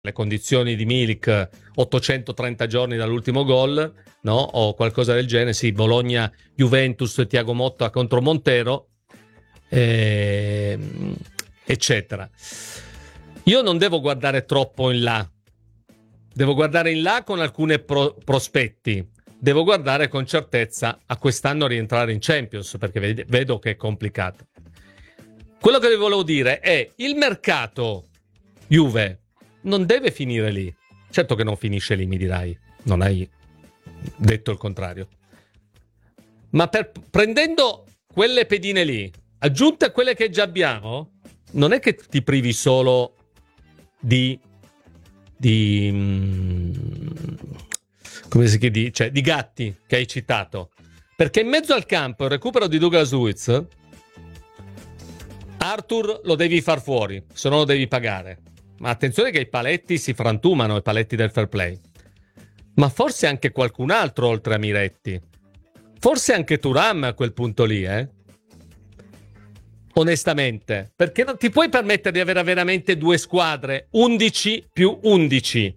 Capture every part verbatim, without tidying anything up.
le condizioni di Milik, ottocentotrenta giorni dall'ultimo gol, no? O qualcosa del genere, sì, Bologna, Juventus, Thiago Motta contro Montero, eh, eccetera. Io non devo guardare troppo in là, devo guardare in là con alcuni pro- prospetti, devo guardare con certezza a quest'anno rientrare in Champions, perché ved- vedo che è complicato. Quello che vi volevo dire è il mercato Juve non deve finire lì. Certo che non finisce lì, mi dirai, non hai detto il contrario. Ma per, prendendo quelle pedine lì, aggiunte a quelle che già abbiamo, non è che ti privi solo di di come si chiede, cioè di gatti che hai citato, perché in mezzo al campo il recupero di Douglas Luiz, Arthur lo devi far fuori, se no lo devi pagare. Ma attenzione che i paletti si frantumano, i paletti del fair play. Ma forse anche qualcun altro oltre a Miretti. Forse anche Thuram a quel punto lì, eh? Onestamente. Perché non ti puoi permettere di avere veramente due squadre, undici più undici.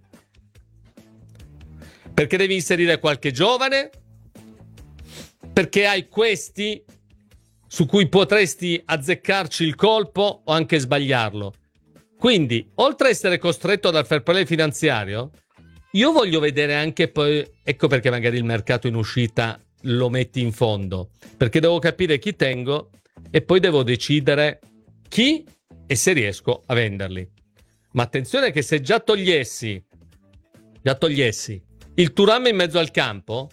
Perché devi inserire qualche giovane, perché hai questi su cui potresti azzeccarci il colpo o anche sbagliarlo. Quindi, oltre a essere costretto dal fair play finanziario, io voglio vedere anche poi, ecco perché magari il mercato in uscita lo metti in fondo, perché devo capire chi tengo e poi devo decidere chi e se riesco a venderli. Ma attenzione che se già togliessi, già togliessi il Thuram in mezzo al campo,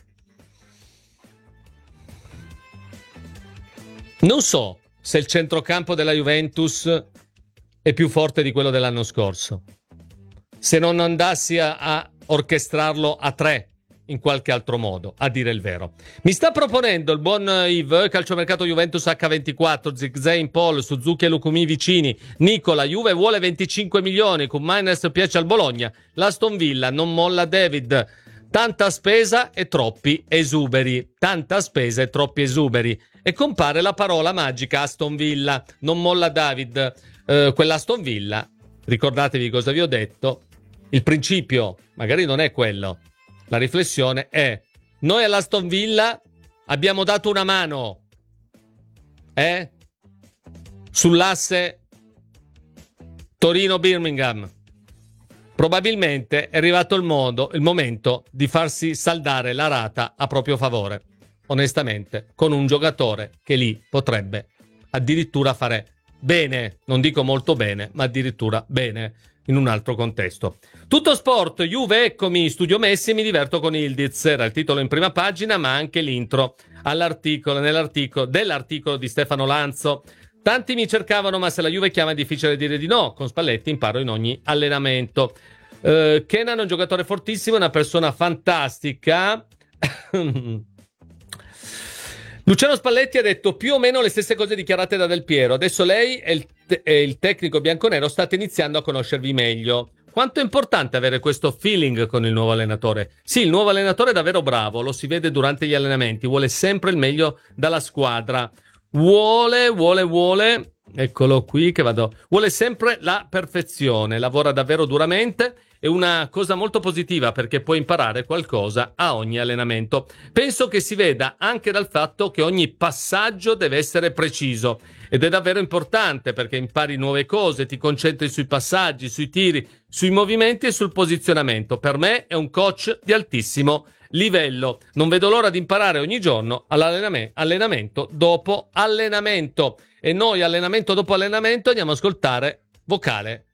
non so se il centrocampo della Juventus è più forte di quello dell'anno scorso. Se non andassi a, a orchestrarlo a tre in qualche altro modo, a dire il vero. Mi sta proponendo il buon Yves, calciomercato Juventus acca ventiquattro, Zigzane, Paul, Suzuki e Lukumi vicini. Nicola, Juve vuole venticinque milioni, con Miners piace al Bologna. L'Aston Villa non molla David. Tanta spesa e troppi esuberi. Tanta spesa e troppi esuberi. E compare la parola magica Aston Villa. Non molla David. Uh, quell'Aston Villa, ricordatevi cosa vi ho detto, il principio magari non è quello, la riflessione è: noi all'Aston Villa abbiamo dato una mano eh? sull'asse Torino-Birmingham, probabilmente è arrivato il, modo, il momento di farsi saldare la rata a proprio favore, onestamente, con un giocatore che lì potrebbe addirittura fare bene, non dico molto bene, ma addirittura bene in un altro contesto. Tutto sport, Juve, eccomi, studio Messi e mi diverto con Ildiz. Era il titolo in prima pagina, ma anche l'intro all'articolo, nell'articolo dell'articolo di Stefano Lanzo. Tanti mi cercavano, ma se la Juve chiama è difficile dire di no. Con Spalletti imparo in ogni allenamento. Uh, Kenan è un giocatore fortissimo, una persona fantastica. Luciano Spalletti ha detto più o meno le stesse cose dichiarate da Del Piero. Adesso lei e il, te- e il tecnico bianconero state iniziando a conoscervi meglio. Quanto è importante avere questo feeling con il nuovo allenatore? Sì, il nuovo allenatore è davvero bravo, lo si vede durante gli allenamenti, vuole sempre il meglio dalla squadra. Vuole, vuole, vuole, eccolo qui che vado, vuole sempre la perfezione, lavora davvero duramente. È una cosa molto positiva perché puoi imparare qualcosa a ogni allenamento. Penso che si veda anche dal fatto che ogni passaggio deve essere preciso ed è davvero importante perché impari nuove cose, ti concentri sui passaggi, sui tiri, sui movimenti e sul posizionamento. Per me è un coach di altissimo livello. Non vedo l'ora di imparare ogni giorno all'allenamento dopo allenamento. E noi allenamento dopo allenamento andiamo ad ascoltare vocale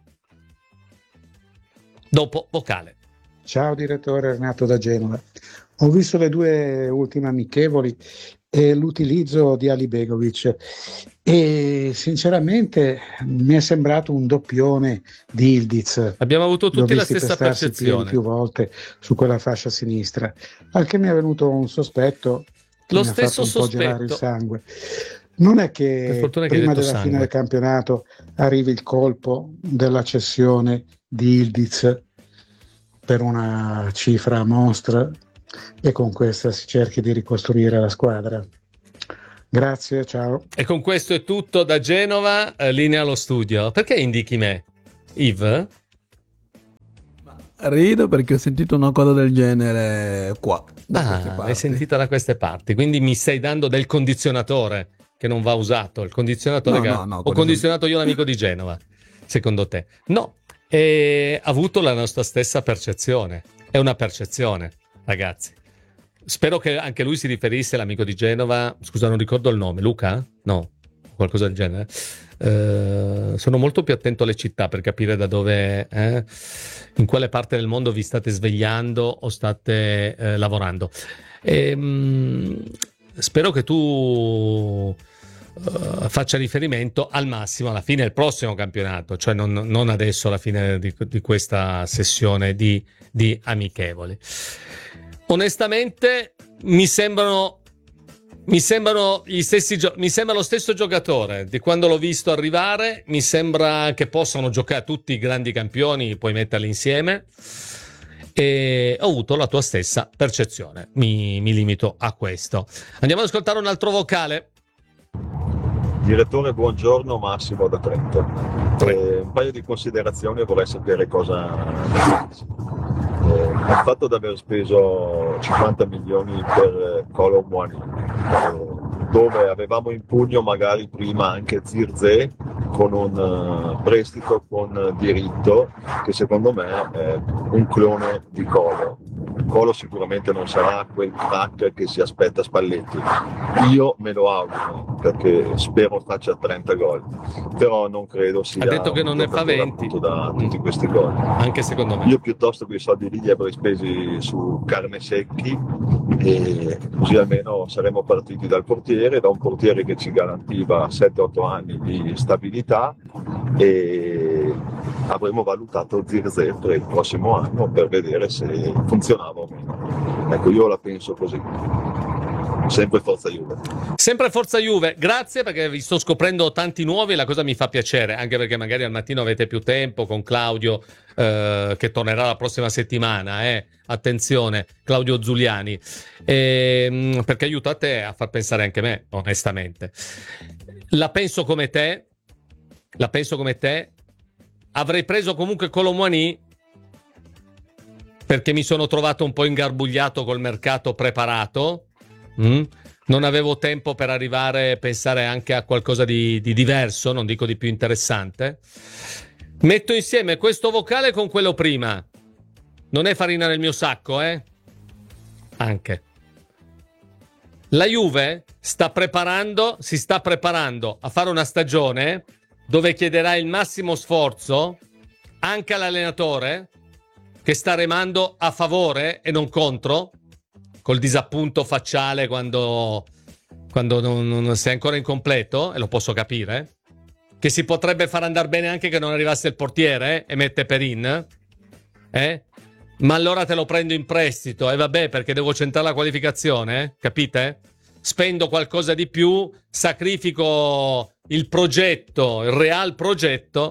dopo vocale. Ciao direttore, Renato da Genova. Ho visto le due ultime amichevoli e l'utilizzo di Ali Begovic e sinceramente mi è sembrato un doppione di Ildiz. Abbiamo avuto tutti la stessa percezione più volte su quella fascia sinistra, al che mi è venuto un sospetto che lo mi stesso ha fatto un sospetto. po' gelare il sangue. Non è che prima della sangue. fine del campionato arrivi il colpo della cessione di Ildiz per una cifra monstra e con questa si cerchi di ricostruire la squadra. Grazie, ciao. E con questo è tutto da Genova, eh, linea allo studio. Perché indichi me? Yves? Rido perché ho sentito una cosa del genere qua. Ah, hai sentito da queste parti, quindi mi stai dando del condizionatore che non va usato, il condizionatore No, che no, no, ho quello condizionato io l'amico di Genova, secondo te? No, e ha avuto la nostra stessa percezione, è una percezione, ragazzi. Spero che anche lui si riferisse all'amico di Genova, scusa non ricordo il nome, Luca? No, qualcosa del genere. Uh, sono molto più attento alle città per capire da dove, eh, in quale parte del mondo vi state svegliando o state eh, lavorando. E, mh, spero che tu uh, faccia riferimento al massimo alla fine del prossimo campionato, cioè non, non adesso alla fine di, di questa sessione di, di amichevoli. Onestamente mi sembrano Mi sembrano gli stessi gio- mi sembra lo stesso giocatore di quando l'ho visto arrivare. Mi sembra che possano giocare tutti i grandi campioni, puoi metterli insieme, e ho avuto la tua stessa percezione. Mi, mi limito a questo. Andiamo ad ascoltare un altro vocale. Direttore, buongiorno, Massimo da Trento. Eh, un paio di considerazioni e vorrei sapere cosa eh, il fatto di aver speso cinquanta milioni per eh, Kolo Muani, eh, dove avevamo in pugno magari prima anche Zirze con un uh, prestito con uh, diritto che secondo me è un clone di Kolo. Kolo sicuramente non sarà quel crack che si aspetta Spalletti, io me lo auguro perché spero faccia trenta gol, però non credo sia ha detto che non ne fa venti da tutti questi gol, anche secondo me. Io piuttosto quei soldi lì li avrei spesi su carne secchi e così almeno saremmo partiti dal portiere, da un portiere che ci garantiva sette otto anni di stabilità, e avremmo valutato Zirze per il prossimo anno per vedere se funzionava o meno. Ecco, io la penso così. Sempre Forza Juve. Sempre Forza Juve, grazie, perché vi sto scoprendo tanti nuovi e la cosa mi fa piacere, anche perché magari al mattino avete più tempo con Claudio eh, che tornerà la prossima settimana, eh. Attenzione, Claudio Zuliani, e, perché aiuta te a far pensare anche me, onestamente. La penso come te, la penso come te, avrei preso comunque Kolo Muani perché mi sono trovato un po' ingarbugliato col mercato preparato. Mm? Non avevo tempo per arrivare a pensare anche a qualcosa di, di diverso, non dico di più interessante. Metto insieme questo vocale con quello prima. Non è farina nel mio sacco, eh? Anche. La Juve sta preparando, si sta preparando a fare una stagione dove chiederà il massimo sforzo anche all'allenatore, che sta remando a favore e non contro, col disappunto facciale quando, quando non, non sei ancora incompleto, e lo posso capire, che si potrebbe far andare bene anche che non arrivasse il portiere eh, e mette Perin, eh? Ma allora te lo prendo in prestito e eh, vabbè, perché devo centrare la qualificazione, eh? Capite? Spendo qualcosa di più, sacrifico il progetto, il real progetto,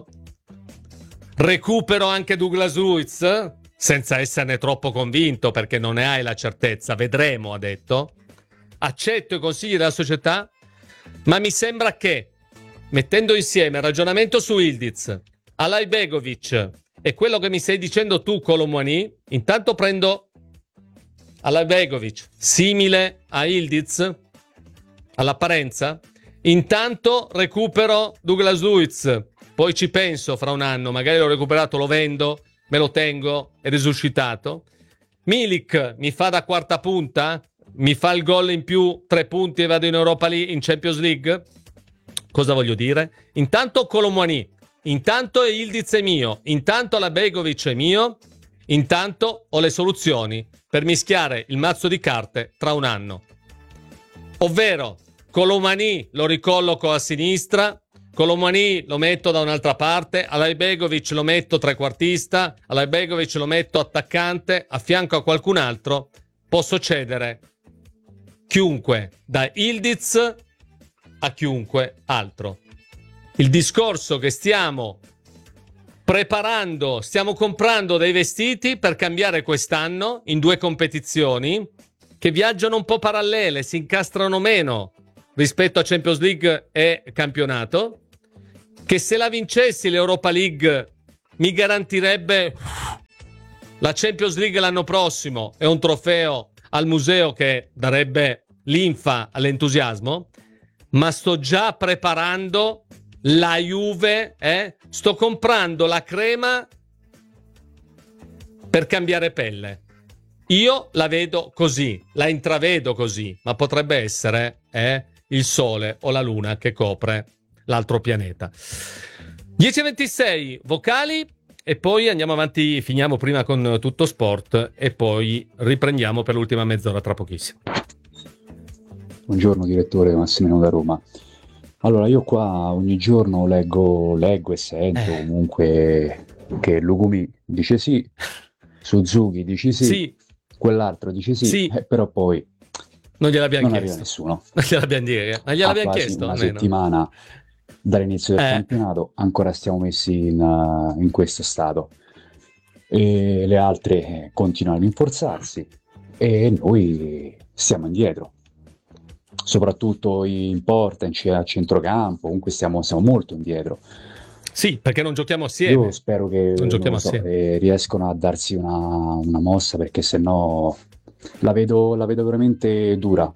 recupero anche Douglas Luiz senza esserne troppo convinto, perché non ne hai la certezza, vedremo, ha detto. Accetto i consigli della società, ma mi sembra che, mettendo insieme il ragionamento su Ildiz, Alajbegovic e quello che mi stai dicendo tu, Kolo Muani, intanto prendo Alajbegovic simile a Ildiz all'apparenza, intanto recupero Douglas Luiz, poi ci penso fra un anno, magari l'ho recuperato, lo vendo, me lo tengo, è risuscitato. Milik mi fa da quarta punta, mi fa il gol in più, tre punti e vado in Europa League, in Champions League. Cosa voglio dire? Intanto Kolo Muani, intanto Ildiz è mio, intanto Alajbegovic è mio, intanto ho le soluzioni per mischiare il mazzo di carte tra un anno. Ovvero, Kolo Muani lo ricolloco a sinistra, Kolo Muani lo metto da un'altra parte, Alajbegovic lo metto trequartista, Alajbegovic lo metto attaccante, a fianco a qualcun altro posso cedere chiunque, da Ildiz a chiunque altro. Il discorso che stiamo preparando, stiamo comprando dei vestiti per cambiare quest'anno in due competizioni che viaggiano un po' parallele, si incastrano meno rispetto a Champions League e campionato, che se la vincessi l'Europa League mi garantirebbe La Champions League l'anno prossimo è un trofeo al museo che darebbe linfa all'entusiasmo, ma sto già preparando la Juve, eh? Sto comprando la crema per cambiare pelle. Io la vedo così, la intravedo così, ma potrebbe essere eh, il sole o la luna che copre l'altro pianeta. dieci e ventisei vocali e poi andiamo avanti, finiamo prima con Tutto Sport e poi riprendiamo per l'ultima mezz'ora tra pochissimo. Buongiorno direttore, Massimiliano da Roma. Allora, io qua ogni giorno leggo, leggo e sento Eh. comunque che Lugumi dice sì, Suzuki dice sì, Sì, quell'altro dice sì, Sì. eh, però poi non gliel'abbiamo non arriva chiesto. nessuno. Non gliel'abbiamo, dire, ma A gliel'abbiamo quasi chiesto una almeno. settimana dall'inizio del Eh. campionato ancora stiamo messi in, uh, in questo stato e le altre eh, continuano a rinforzarsi e noi stiamo indietro, soprattutto in porta, in c- a centrocampo, comunque stiamo, stiamo molto indietro. Sì, perché non giochiamo assieme. Io spero che Non giochiamo lo so, assieme. eh, riescono a darsi una, una mossa, perché sennò la vedo, la vedo veramente dura.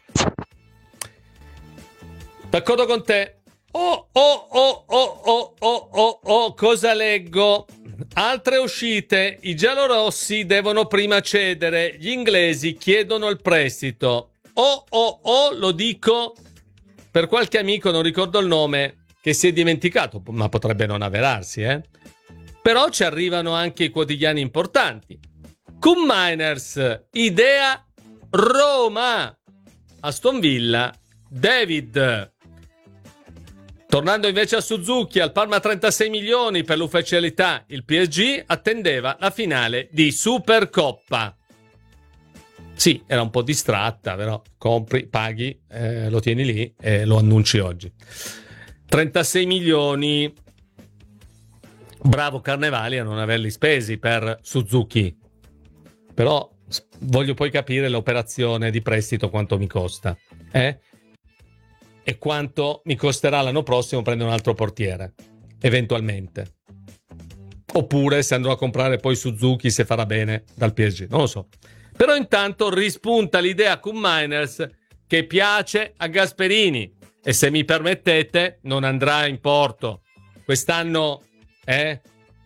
D'accordo con te. Oh, oh, oh, oh, oh, oh, oh, oh, cosa leggo? Altre uscite. I giallorossi devono prima cedere. Gli inglesi chiedono il prestito. Oh, oh, oh, lo dico per qualche amico, non ricordo il nome, che si è dimenticato, ma potrebbe non avverarsi, eh? Però ci arrivano anche i quotidiani importanti. Cum Miners, idea Roma. Aston Villa, David. Tornando invece a Suzuki, al Parma trentasei milioni per l'ufficialità, il P S G attendeva la finale di Supercoppa. Sì, era un po' distratta, però compri, paghi, eh, lo tieni lì e lo annunci oggi. trentasei milioni. Bravo Carnevali a non averli spesi per Suzuki. Però voglio poi capire l'operazione di prestito quanto mi costa. Eh? E quanto mi costerà l'anno prossimo prendere un altro portiere, eventualmente. Oppure se andrò a comprare poi Suzuki, se farà bene dal P S G, non lo so. Però intanto rispunta l'idea Cum Miners che piace a Gasperini e, se mi permettete, non andrà in porto. Quest'anno eh,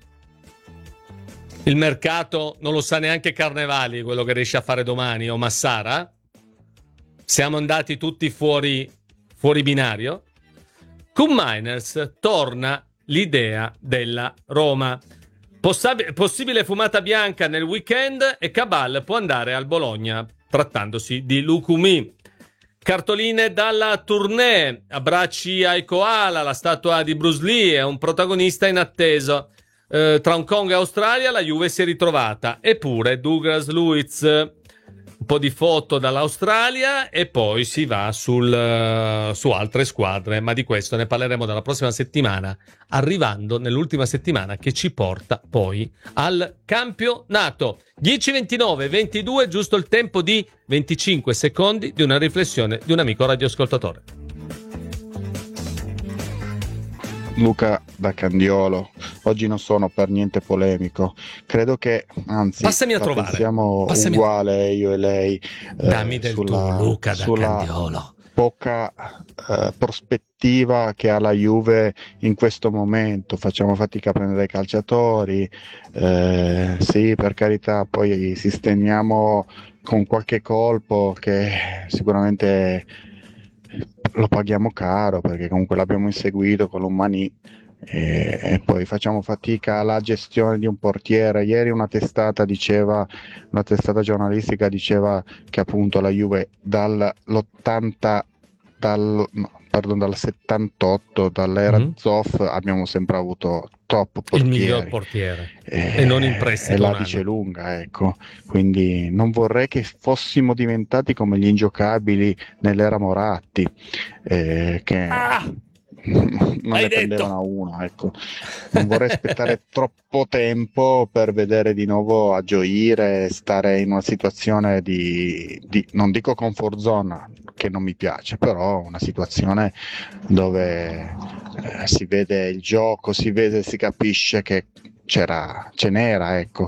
il mercato non lo sa neanche Carnevali, quello che riesce a fare domani, o Massara. Siamo andati tutti fuori fuori binario. Cum Miners torna l'idea della Roma. Possab- possibile fumata bianca nel weekend e Cabal può andare al Bologna trattandosi di Lukumi. Cartoline dalla tournée, abbracci ai koala, la statua di Bruce Lee è un protagonista in attesa. Eh, tra Hong Kong e Australia la Juve si è ritrovata, eppure Douglas Luiz. Un po' di foto dall'Australia e poi si va sul, uh, su altre squadre, ma di questo ne parleremo dalla prossima settimana, arrivando nell'ultima settimana che ci porta poi al campionato. dieci ventinove ventidue, giusto il tempo di venticinque secondi di una riflessione di un amico radioascoltatore. Luca da Candiolo, oggi non sono per niente polemico, credo che anzi Passami a la trovare. pensiamo Passami a- uguale io e lei, eh, Dammi del sulla, tuo Luca da sulla Candiolo. poca eh, prospettiva che ha la Juve in questo momento. Facciamo fatica a prendere calciatori, eh, sì, per carità, poi sistemiamo con qualche colpo che sicuramente lo paghiamo caro, perché comunque l'abbiamo inseguito con l'Umani e, e poi facciamo fatica alla gestione di un portiere. Ieri una testata diceva, una testata giornalistica diceva che appunto la Juve dall'ottanta dal, no, pardon, dal settantotto, dall'era Mhm. Zoff, abbiamo sempre avuto top Il portieri. miglior portiere. Eh, E non in prestito e la un anno. dice lunga, ecco. Quindi non vorrei che fossimo diventati come gli ingiocabili nell'era Moratti, eh, che Ah! non Hai ne detto. prendevano a uno, ecco. Non vorrei aspettare troppo tempo per vedere di nuovo a gioire, stare in una situazione di, di non dico comfort zone, che non mi piace, però una situazione dove eh, si vede il gioco, si vede, si capisce che c'era, ce n'era, ecco.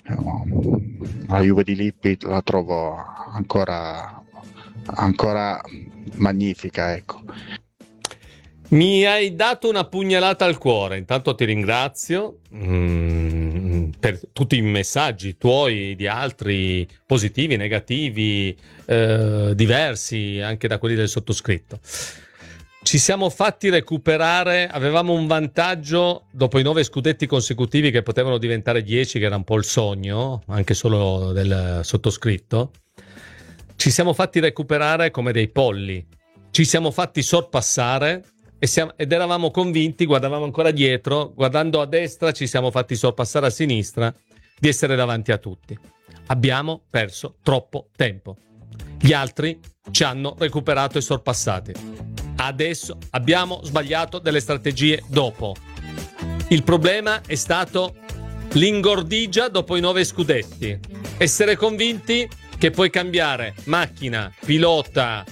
La Juve di Lippi la trovo ancora, ancora magnifica, ecco. Mi hai dato una pugnalata al cuore, intanto ti ringrazio mm, per tutti i messaggi tuoi, di altri, positivi, negativi, eh, diversi, anche da quelli del sottoscritto. Ci siamo fatti recuperare, avevamo un vantaggio dopo i nove scudetti consecutivi che potevano diventare dieci, che era un po' il sogno, anche solo del sottoscritto. Ci siamo fatti recuperare come dei polli, ci siamo fatti sorpassare e siamo, ed eravamo convinti, guardavamo ancora dietro, guardando a destra ci siamo fatti sorpassare a sinistra, di essere davanti a tutti. Abbiamo perso troppo tempo. Gli altri ci hanno recuperato e sorpassati. Adesso abbiamo sbagliato delle strategie dopo. Il problema è stato l'ingordigia dopo i nove scudetti. Essere convinti che puoi cambiare macchina, pilota,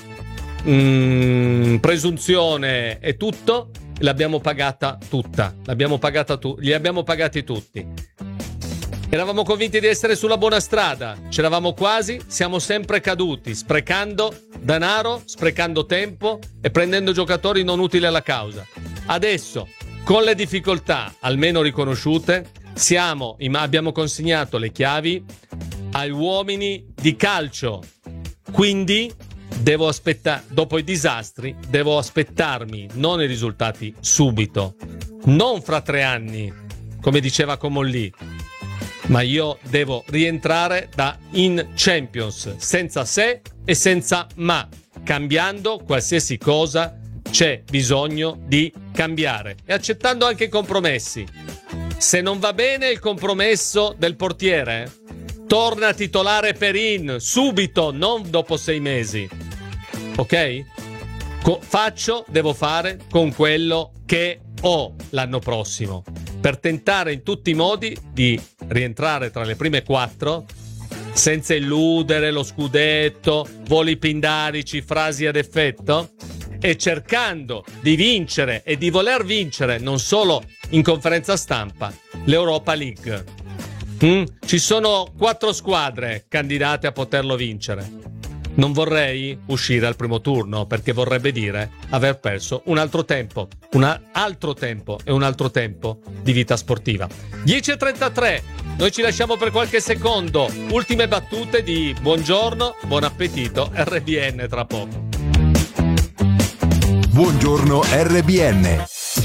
mh, presunzione e tutto, l'abbiamo pagata tutta. L'abbiamo pagata tu- li abbiamo pagati tutti. Eravamo convinti di essere sulla buona strada, c'eravamo quasi, siamo sempre caduti, sprecando denaro, sprecando tempo e prendendo giocatori non utili alla causa. Adesso, con le difficoltà almeno riconosciute, siamo, abbiamo consegnato le chiavi agli uomini di calcio. Quindi devo aspettare, dopo i disastri, devo aspettarmi non i risultati subito, non fra tre anni, come diceva Comolli, ma io devo rientrare da in Champions, senza se e senza ma, cambiando qualsiasi cosa c'è bisogno di cambiare e accettando anche i compromessi. Se non va bene il compromesso del portiere, torna titolare Perin subito, non dopo sei mesi. Ok? Co- faccio, devo fare con quello che ho l'anno prossimo, per tentare in tutti i modi di rientrare tra le prime quattro, senza illudere lo scudetto, voli pindarici, frasi ad effetto, e cercando di vincere e di voler vincere non solo in conferenza stampa l'Europa League. Mm? Ci sono quattro squadre candidate a poterlo vincere. Non vorrei uscire al primo turno, perché vorrebbe dire aver perso un altro tempo, un altro tempo e un altro tempo di vita sportiva. dieci e trentatré, noi ci lasciamo per qualche secondo. Ultime battute di buongiorno, buon appetito, R B N tra poco. Buongiorno R B N.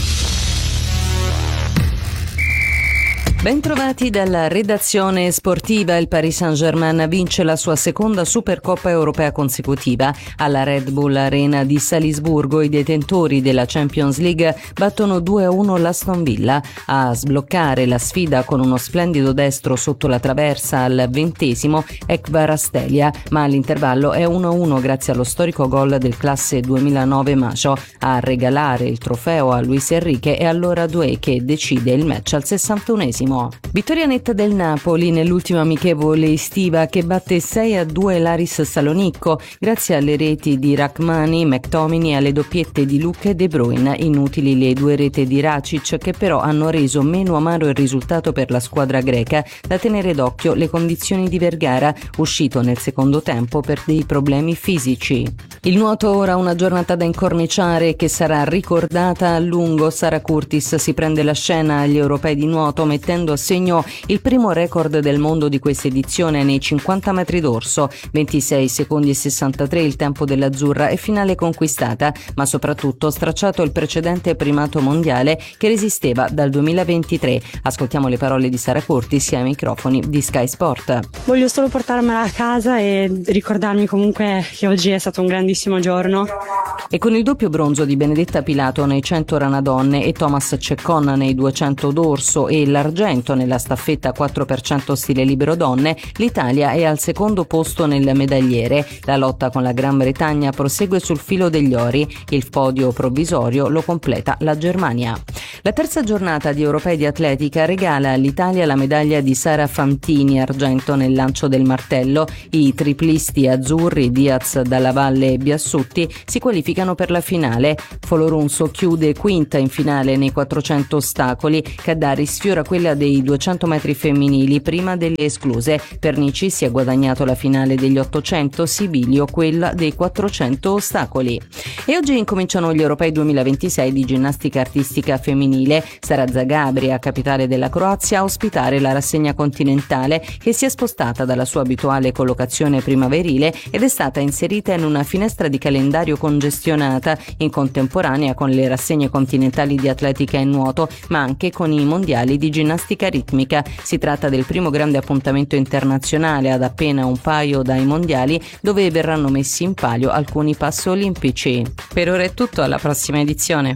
Bentrovati dalla redazione sportiva. Il Paris Saint-Germain vince la sua seconda Supercoppa europea consecutiva. Alla Red Bull Arena di Salisburgo i detentori della Champions League battono due a uno l'Aston Villa. A sbloccare la sfida con uno splendido destro sotto la traversa al ventesimo è Kvaratskhelia, ma all'intervallo è uno a uno grazie allo storico gol del classe duemilanove Macho. A regalare il trofeo a Luis Enrique è allora Doué che decide il match al sessantunesimo. Vittoria netta del Napoli nell'ultima amichevole estiva, che batte sei a due l'Aris Salonicco grazie alle reti di Rachmani, McTominay e alle doppiette di Lucca e De Bruyne. Inutili le due rete di Racic, che però hanno reso meno amaro il risultato per la squadra greca. Da tenere d'occhio le condizioni di Vergara, uscito nel secondo tempo per dei problemi fisici. Il nuoto ora una giornata da incorniciare che sarà ricordata a lungo. Sara Curtis si prende la scena agli europei di nuoto mettendo a segno il primo record del mondo di questa edizione nei cinquanta metri d'orso, ventisei secondi e sessantatré il tempo dell'azzurra e finale conquistata, ma soprattutto stracciato il precedente primato mondiale che resisteva dal duemilaventitré. Ascoltiamo le parole di Sara Curtis ai microfoni di Sky Sport. Voglio solo portarmela a casa e ricordarmi comunque che oggi è stato un grandissimo giorno. E con il doppio bronzo di Benedetta Pilato nei cento rana donne e Thomas Ceccon nei duecento d'orso e l'argento nella staffetta quattro per cento stile libero donne, l'Italia è al secondo posto nel medagliere. La lotta con la Gran Bretagna prosegue sul filo degli ori. Il podio provvisorio lo completa la Germania. La terza giornata di Europei di atletica regala all'Italia la medaglia di Sara Fantini, argento nel lancio del martello. I triplisti azzurri Diaz, Dalla Valle e Biassutti si qualificano per la finale. Folorunso chiude quinta in finale nei quattrocento ostacoli. Caddari sfiora quelle dei duecento metri femminili, prima delle escluse. Pernici si è guadagnato la finale degli ottocento, Sibilio quella dei quattrocento ostacoli. E oggi incominciano gli europei duemilaventisei di ginnastica artistica femminile. Sarà Zagabria, capitale della Croazia, a ospitare la rassegna continentale, che si è spostata dalla sua abituale collocazione primaverile ed è stata inserita in una finestra di calendario congestionata, in contemporanea con le rassegne continentali di atletica e nuoto, ma anche con i mondiali di ginnastica ritmica. Si tratta del primo grande appuntamento internazionale ad appena un paio dai mondiali, dove verranno messi in palio alcuni passi olimpici. Per ora è tutto, alla prossima edizione.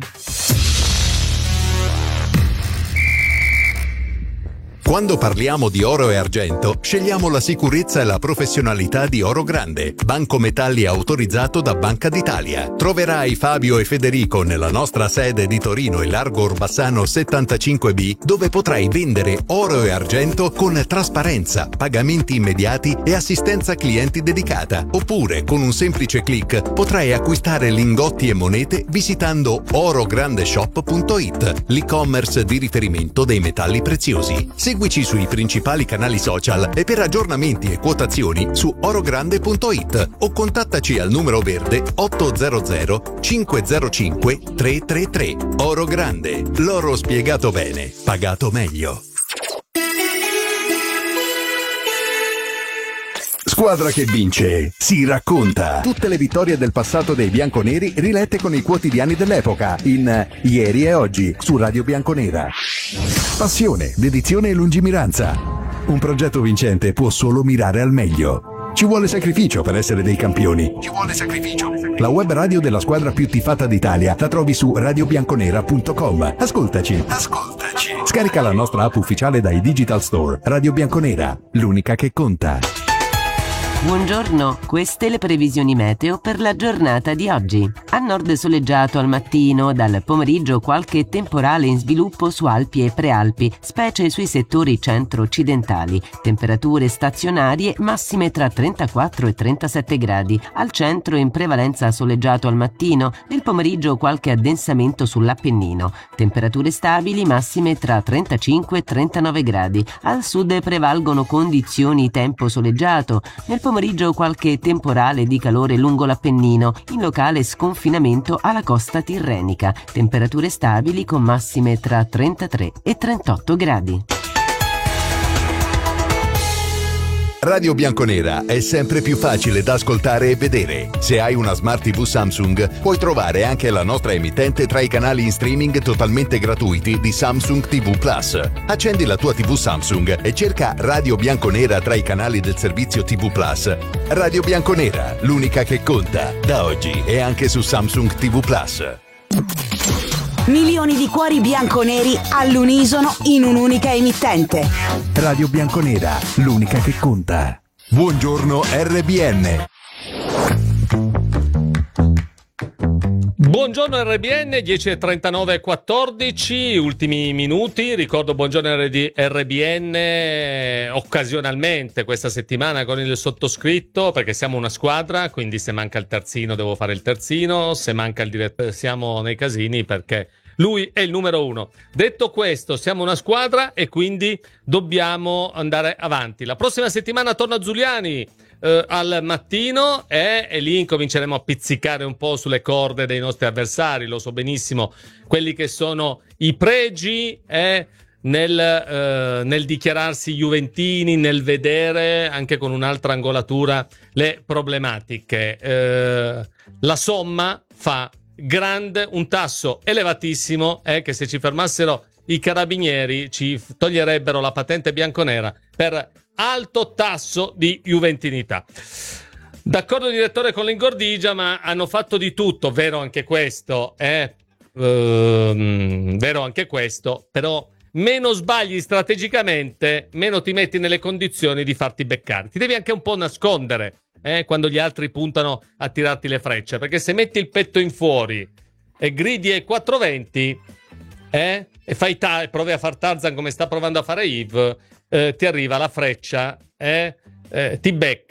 Quando parliamo di oro e argento, scegliamo la sicurezza e la professionalità di Oro Grande, banco metalli autorizzato da Banca d'Italia. Troverai Fabio e Federico nella nostra sede di Torino in Largo Orbassano settantacinque B, dove potrai vendere oro e argento con trasparenza, pagamenti immediati e assistenza clienti dedicata. Oppure, con un semplice click, potrai acquistare lingotti e monete visitando orograndeshop punto it, l'e-commerce di riferimento dei metalli preziosi. Seguici sui principali canali social e per aggiornamenti e quotazioni su orogrande punto it o contattaci al numero verde ottocento cinquecentocinque trecentotrentatré. Oro Grande, l'oro spiegato bene, pagato meglio. Squadra che vince si racconta. Tutte le vittorie del passato dei bianconeri rilette con i quotidiani dell'epoca in Ieri e Oggi su Radio Bianconera. Passione, dedizione e lungimiranza. Un progetto vincente può solo mirare al meglio. Ci vuole sacrificio per essere dei campioni. Ci vuole sacrificio. La web radio della squadra più tifata d'Italia la trovi su radio bianconera punto com. Ascoltaci. Ascoltaci. Scarica la nostra app ufficiale dai Digital Store. Radio Bianconera, l'unica che conta. Buongiorno, queste le previsioni meteo per la giornata di oggi. A nord soleggiato al mattino, dal pomeriggio qualche temporale in sviluppo su Alpi e Prealpi, specie sui settori centro-occidentali. Temperature stazionarie massime tra trentaquattro e trentasette gradi. Al centro in prevalenza soleggiato al mattino, nel pomeriggio qualche addensamento sull'Appennino. Temperature stabili massime tra trentacinque e trentanove gradi. Al sud prevalgono condizioni tempo soleggiato. Nel pomeriggio qualche temporale di calore lungo l'Appennino, in locale sconfinamento alla costa tirrenica. Temperature stabili con massime tra trentatré e trentotto gradi. Radio Bianconera è sempre più facile da ascoltare e vedere. Se hai una Smart tivù Samsung, puoi trovare anche la nostra emittente tra i canali in streaming totalmente gratuiti di Samsung tivù Plus. Accendi la tua tivù Samsung e cerca Radio Bianconera tra i canali del servizio tivù Plus. Radio Bianconera, l'unica che conta. Da oggi è anche su Samsung tivù Plus. Milioni di cuori bianconeri all'unisono in un'unica emittente. Radio Bianconera, l'unica che conta. Buongiorno R B N. Buongiorno R B N, dieci e trentanove e quattordici, ultimi minuti. Ricordo buongiorno R B N occasionalmente questa settimana con il sottoscritto, perché siamo una squadra, quindi se manca il terzino devo fare il terzino, se manca il direttore siamo nei casini perché lui è il numero uno. Detto questo, siamo una squadra e quindi dobbiamo andare avanti. La prossima settimana torna Giuliani eh, al mattino e, e lì incominceremo a pizzicare un po' sulle corde dei nostri avversari. Lo so benissimo quelli che sono i pregi e nel, eh, nel dichiararsi juventini, nel vedere anche con un'altra angolatura le problematiche. Eh, la somma fa grande, un tasso elevatissimo è che se ci fermassero i carabinieri ci toglierebbero la patente bianconera per alto tasso di juventinità. D'accordo direttore con l'ingordigia, ma hanno fatto di tutto, vero anche questo, eh? Ehm, vero anche questo, però meno sbagli strategicamente, meno ti metti nelle condizioni di farti beccare. Ti devi anche un po' nascondere Eh, quando gli altri puntano a tirarti le frecce, perché se metti il petto in fuori e gridi ai quattrocentoventi eh, e fai ta- provi a far Tarzan come sta provando a fare Yves, eh, ti arriva la freccia, eh, eh, ti becca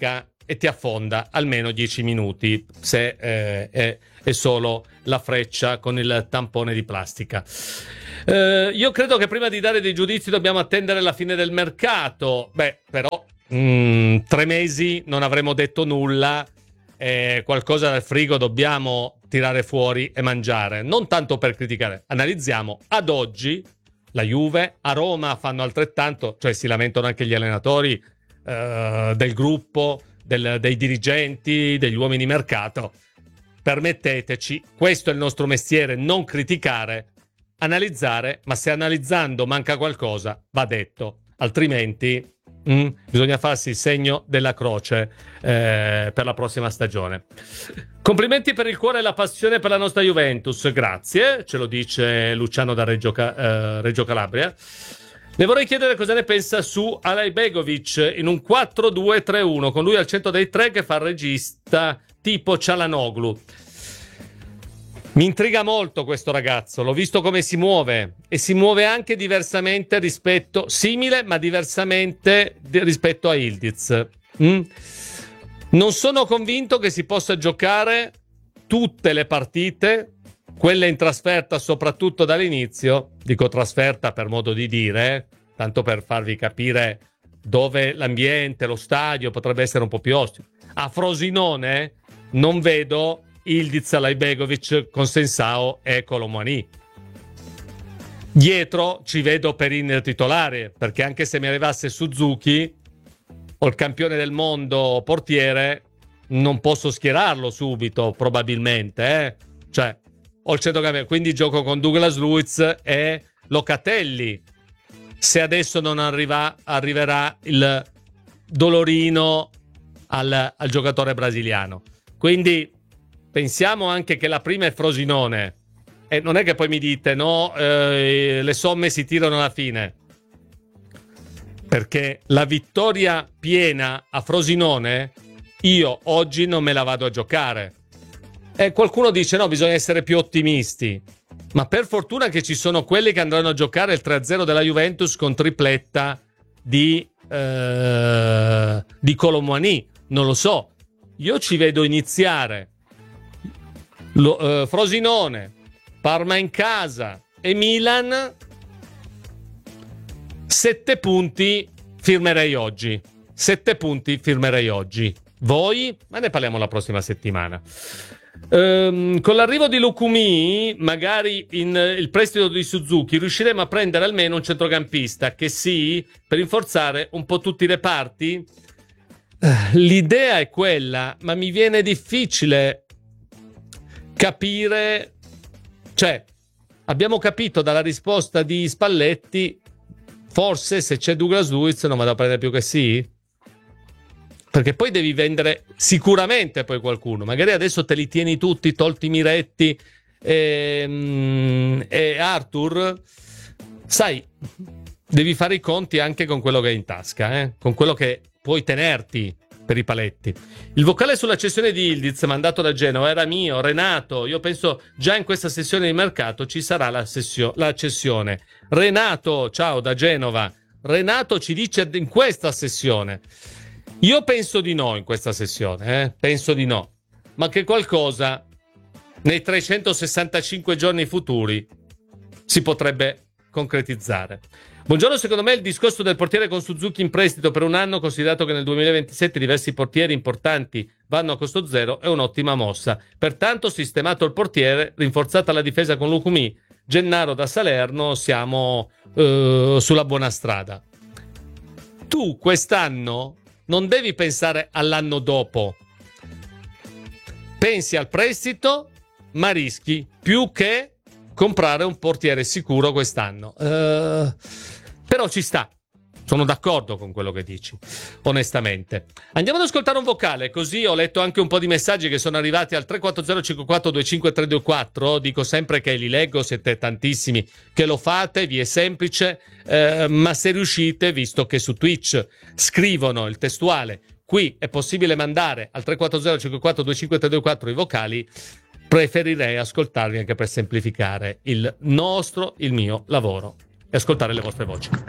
e ti affonda almeno dieci minuti se eh, è, è solo la freccia con il tampone di plastica. Eh, io credo che prima di dare dei giudizi dobbiamo attendere la fine del mercato. Beh, però mh, tre mesi non avremo detto nulla, eh, qualcosa dal frigo dobbiamo tirare fuori e mangiare, non tanto per criticare, analizziamo ad oggi la Juve, a Roma fanno altrettanto, cioè si lamentano anche gli allenatori eh, del gruppo, del, dei dirigenti, degli uomini mercato. Permetteteci, questo è il nostro mestiere, non criticare, analizzare, ma se analizzando manca qualcosa va detto, altrimenti mm, bisogna farsi il segno della croce eh, per la prossima stagione. Complimenti per il cuore e la passione per la nostra Juventus, grazie, ce lo dice Luciano da Reggio, eh, Reggio Calabria. Le vorrei chiedere cosa ne pensa su Alajbegovic in un quattro due tre uno, con lui al centro dei tre che fa il regista tipo Çalhanoğlu. Mi intriga molto questo ragazzo, l'ho visto come si muove e si muove anche diversamente rispetto, simile ma diversamente rispetto a Yıldız. Mm? Non sono convinto che si possa giocare tutte le partite, quelle in trasferta soprattutto dall'inizio, dico trasferta per modo di dire, eh? Tanto per farvi capire dove l'ambiente, lo stadio potrebbe essere un po' più ostico. A Frosinone non vedo Yıldız, Alajbegovic con Sensao e Colomani. Dietro ci vedo Perin titolare, perché anche se mi arrivasse Suzuki o il campione del mondo portiere, non posso schierarlo subito, probabilmente. Eh? Cioè, ho il centrocampista, quindi gioco con Douglas Luiz e Locatelli. Se adesso non arriva, arriverà il dolorino al, al giocatore brasiliano. Quindi pensiamo anche che la prima è Frosinone. E non è che poi mi dite, no, eh, le somme si tirano alla fine. Perché la vittoria piena a Frosinone io oggi non me la vado a giocare. E qualcuno dice no, bisogna essere più ottimisti. Ma per fortuna che ci sono quelli che andranno a giocare il tre a zero della Juventus con tripletta di, eh, di Colomani. Non lo so. Io ci vedo iniziare lo, eh, Frosinone, Parma in casa e Milan. Sette punti firmerei oggi. Sette punti firmerei oggi. Voi? Ma ne parliamo la prossima settimana. Ehm, con l'arrivo di Lukumi, magari in il prestito di Suzuki, riusciremo a prendere almeno un centrocampista che sì, per rinforzare un po' tutti i reparti. L'idea è quella, ma mi viene difficile capire. Cioè, abbiamo capito dalla risposta di Spalletti. Forse se c'è Douglas Luiz non vado a prendere più che sì, perché poi devi vendere sicuramente poi qualcuno, magari adesso te li tieni tutti, tolti Miretti e, e Arthur, sai, devi fare i conti anche con quello che hai in tasca, eh? Con quello che puoi tenerti per i paletti. Il vocale sulla cessione di Yıldız mandato da Genova era mio, Renato. Io penso già in questa sessione di mercato ci sarà la, sessio- la cessione. Renato, ciao da Genova. Renato ci dice in questa sessione. Io penso di no in questa sessione, eh? Penso di no. Ma che qualcosa nei trecentosessantacinque giorni futuri si potrebbe concretizzare. Buongiorno, secondo me il discorso del portiere con Suzuki in prestito per un anno, considerato che nel duemilaventisette diversi portieri importanti vanno a costo zero, è un'ottima mossa. Pertanto, sistemato il portiere, rinforzata la difesa con Lukumi, Gennaro da Salerno, siamo eh, sulla buona strada. Tu quest'anno non devi pensare all'anno dopo. Pensi al prestito, ma rischi più che comprare un portiere sicuro quest'anno. Uh, però ci sta. Sono d'accordo con quello che dici, onestamente. Andiamo ad ascoltare un vocale, così ho letto anche un po' di messaggi che sono arrivati al tre quattro zero cinque quattro due cinque tre due quattro. Dico sempre che li leggo, siete tantissimi che lo fate, vi è semplice, eh, ma se riuscite, visto che su Twitch scrivono il testuale, qui è possibile mandare al tre quattro zero cinque quattro due cinque tre due quattro i vocali, preferirei ascoltarvi anche per semplificare il nostro, il mio lavoro e ascoltare le vostre voci.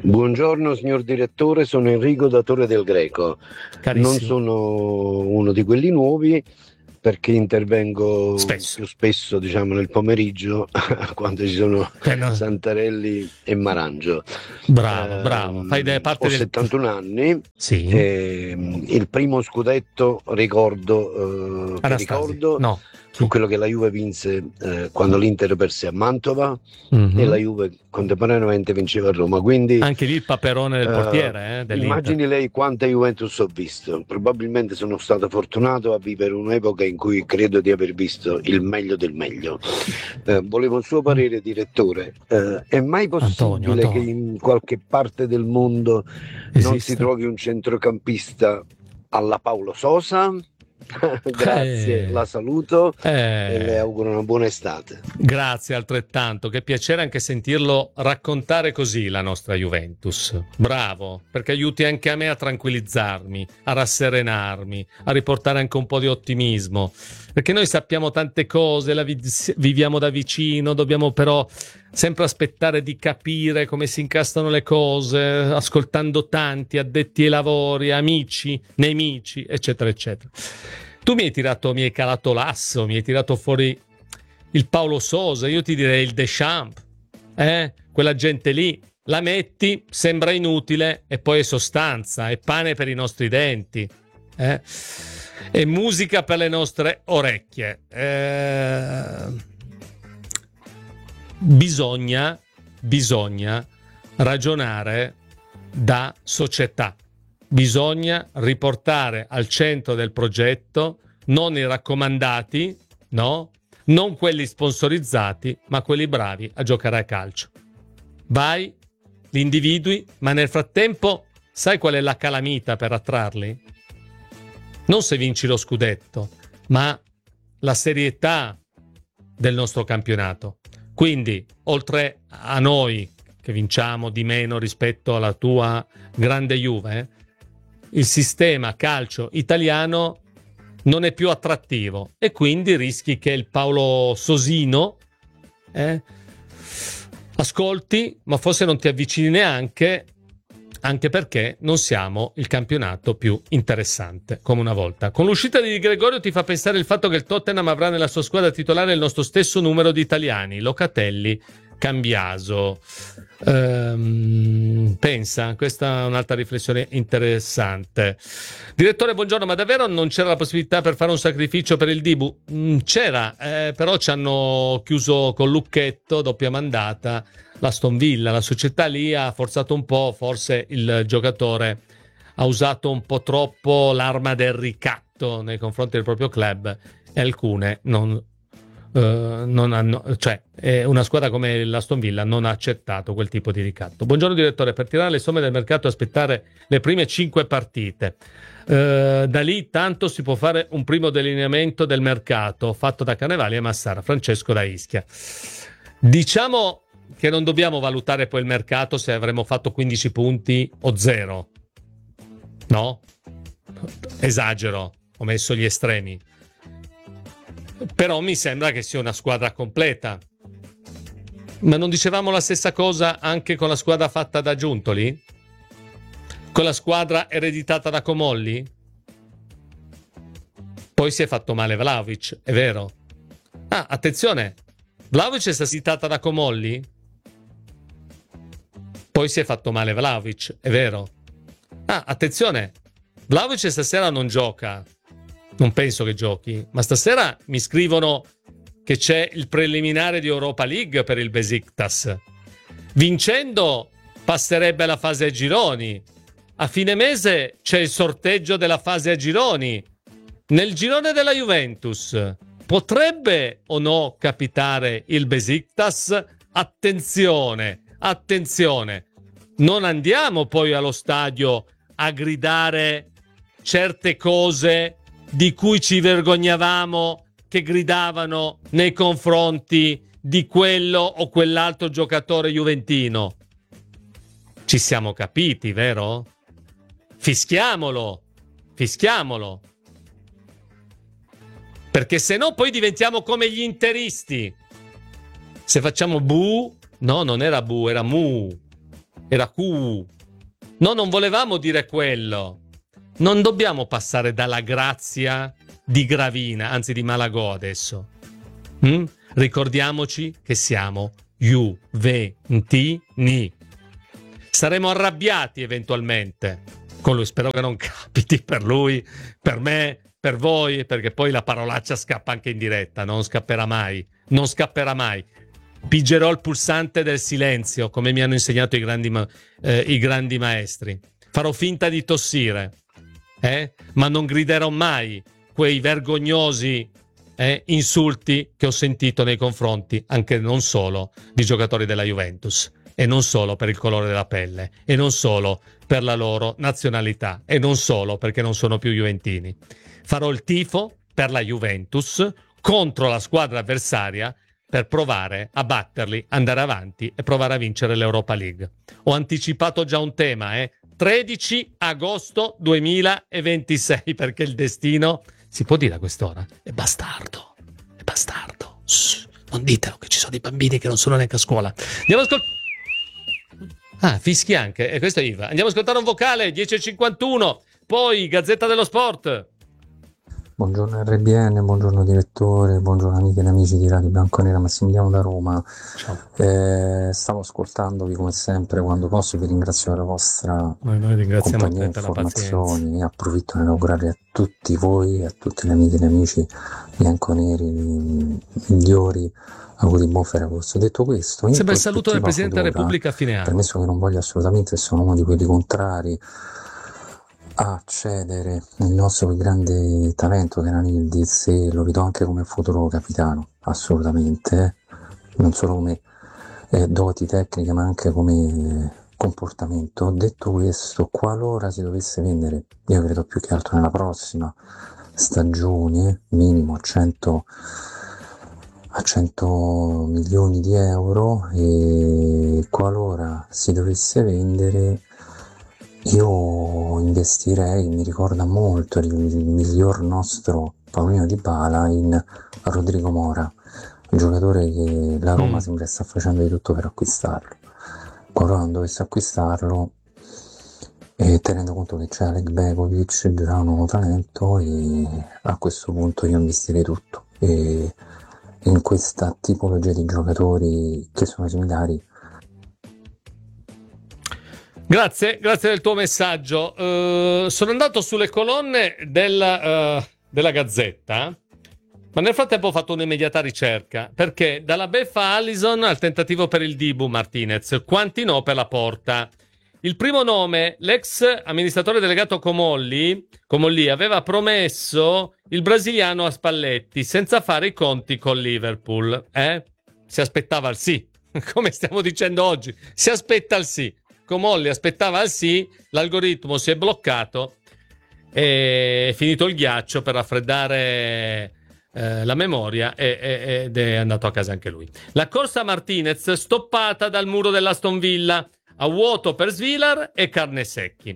Buongiorno signor direttore, sono Enrico da Torre del Greco. Carissimo. Non sono uno di quelli nuovi perché intervengo Spesso. più spesso, diciamo, nel pomeriggio quando ci sono Eh, no. Santarelli e Marangio. Bravo, Ehm, bravo. Fai de- parte ho del... settantuno anni. Sì. ehm, il primo scudetto ricordo, eh, che Anastasi. ricordo No. fu quello che la Juve vinse eh, quando l'Inter perse a Mantova Mhm. e la Juve contemporaneamente vinceva a Roma. Quindi Anche lì il paperone del eh, portiere eh, dell'Inter. immagini lei quanta Juventus ho visto. Probabilmente sono stato fortunato a vivere un'epoca in cui credo di aver visto il meglio del meglio. Eh, volevo il suo parere, direttore. Eh, è mai possibile Antonio, che Antonio. in qualche parte del mondo non Esiste. si trovi un centrocampista alla Paolo Sosa? Grazie, Eh. la saluto Eh. e le auguro una buona estate. Grazie altrettanto, che piacere anche sentirlo raccontare così la nostra Juventus. Bravo, perché aiuti anche a me a tranquillizzarmi, a rasserenarmi, a riportare anche un po' di ottimismo, perché noi sappiamo tante cose, la vi- viviamo da vicino, dobbiamo però sempre aspettare di capire come si incastrano le cose, ascoltando tanti addetti ai lavori, amici, nemici, eccetera, eccetera. Tu mi hai tirato, mi hai calato l'asso, mi hai tirato fuori il Paolo Sosa, io ti direi il Deschamps, eh? Quella gente lì, la metti, sembra inutile e poi è sostanza, è pane per i nostri denti, eh? È musica per le nostre orecchie. Eh... Bisogna, bisogna ragionare da società. Bisogna riportare al centro del progetto non i raccomandati, no? Non quelli sponsorizzati, ma quelli bravi a giocare a calcio. Vai, li individui, ma nel frattempo sai qual è la calamita per attrarli? Non se vinci lo scudetto, ma la serietà del nostro campionato. Quindi, oltre a noi che vinciamo di meno rispetto alla tua grande Juve, eh, il sistema calcio italiano non è più attrattivo e quindi rischi che il Paolo Sosino eh, ascolti, ma forse non ti avvicini neanche, anche perché non siamo il campionato più interessante come una volta. Con l'uscita di Gregorio ti fa pensare il fatto che il Tottenham avrà nella sua squadra titolare il nostro stesso numero di italiani, Locatelli, Cambiaso. Ehm, pensa, questa è un'altra riflessione interessante. Direttore, buongiorno, ma davvero non c'era la possibilità per fare un sacrificio per il Dibu? Mm, c'era, eh, però ci hanno chiuso col lucchetto, doppia mandata, l'Aston Villa, la società lì ha forzato un po', forse il giocatore ha usato un po' troppo l'arma del ricatto nei confronti del proprio club e alcune non Uh, non hanno, cioè eh, una squadra come l'Aston Villa non ha accettato quel tipo di ricatto. Buongiorno direttore, per tirare le somme del mercato e aspettare le prime cinque partite, uh, da lì tanto si può fare un primo delineamento del mercato fatto da Carnevali e Massara. Francesco da Ischia. Diciamo che non dobbiamo valutare poi il mercato se avremo fatto quindici punti o zero, no? Esagero, ho messo gli estremi. Però mi sembra che sia una squadra completa. Ma non dicevamo la stessa cosa anche con la squadra fatta da Giuntoli? Con la squadra ereditata da Comolli? Poi si è fatto male Vlahovic, è vero. Ah, attenzione, Vlahovic è stata citata da Comolli? Poi si è fatto male Vlahovic, è vero. Ah, attenzione, Vlahovic stasera non gioca. Non penso che giochi, ma stasera mi scrivono che c'è il preliminare di Europa League per il Besiktas. Vincendo passerebbe alla fase a gironi. A fine mese c'è il sorteggio della fase a gironi. Nel girone della Juventus potrebbe o no capitare il Besiktas? Attenzione, attenzione. Non andiamo poi allo stadio a gridare certe cose di cui ci vergognavamo che gridavano nei confronti di quello o quell'altro giocatore juventino. Ci siamo capiti, vero? Fischiamolo, fischiamolo. Perché se no poi diventiamo come gli interisti. Se facciamo bu, no, non era bu, era mu. era Q. No, non volevamo dire quello. Non dobbiamo passare dalla grazia di Gravina, anzi di Malagò adesso. Mm? Ricordiamoci che siamo Juventini. Saremo arrabbiati eventualmente con lui, spero che non capiti per lui, per me, per voi, perché poi la parolaccia scappa anche in diretta, non scapperà mai, non scapperà mai. Pigerò il pulsante del silenzio, come mi hanno insegnato i grandi, ma- eh, i grandi maestri. Farò finta di tossire, eh? Ma non griderò mai quei vergognosi eh, insulti che ho sentito nei confronti, anche non solo di giocatori della Juventus, e non solo per il colore della pelle, e non solo per la loro nazionalità, e non solo perché non sono più juventini. Farò il tifo per la Juventus contro la squadra avversaria per provare a batterli, andare avanti e provare a vincere l'Europa League. Ho anticipato già un tema, eh? tredici agosto duemilaventisei, perché il destino, si può dire a quest'ora, è bastardo, è bastardo. Shh, non ditelo che ci sono dei bambini che non sono neanche a scuola. Andiamo a ascoltare. Ah, fischi anche, e questo è Iva. Andiamo a ascoltare un vocale, dieci e cinquantuno, poi Gazzetta dello Sport. Buongiorno R B N, buongiorno direttore, buongiorno amiche e amici di Radio Bianconera, Massimiliano da Roma. Eh, stavo ascoltandovi come sempre, quando posso vi ringrazio per la vostra noi, noi compagnia di informazioni e approfitto per inaugurare a tutti voi, a tutte le amiche e gli amici bianconeri, i migliori auguri di buon Ferragosto. Detto questo, sembra il saluto del Presidente della Repubblica a fine anno. Permesso che non voglio assolutamente, sono uno di quelli contrari a accedere nel nostro più grande talento che era Yildiz, e lo vedo anche come futuro capitano, assolutamente, eh? Non solo come eh, doti tecniche ma anche come comportamento. Detto questo, qualora si dovesse vendere, io credo più che altro nella prossima stagione, minimo a cento a cento milioni di euro, e qualora si dovesse vendere io investirei, mi ricorda molto il, il miglior nostro Paolino Dybala, in Rodrigo Mora, un giocatore che la Roma mm. sembra sta facendo di tutto per acquistarlo. Qualora non dovesse acquistarlo, e tenendo conto che c'è Alek Begovic, già un nuovo talento, e a questo punto io investirei tutto, e in questa tipologia di giocatori che sono similari. Grazie, grazie del tuo messaggio. Uh, sono andato sulle colonne della, uh, della Gazzetta, ma nel frattempo ho fatto un'immediata ricerca, perché dalla beffa Alisson al tentativo per il Dibu Martinez, quanti no per la Porta. Il primo nome, l'ex amministratore delegato Comolli, Comolli aveva promesso il brasiliano a Spalletti senza fare i conti con Liverpool. Eh? Si aspettava il sì, come stiamo dicendo oggi, si aspetta il sì. Comolli aspettava il sì, l'algoritmo si è bloccato e è finito il ghiaccio per raffreddare eh, la memoria e, e, ed è andato a casa anche lui. La corsa Martinez stoppata dal muro dell'Aston Villa, a vuoto per Svilar e Carnesecchi.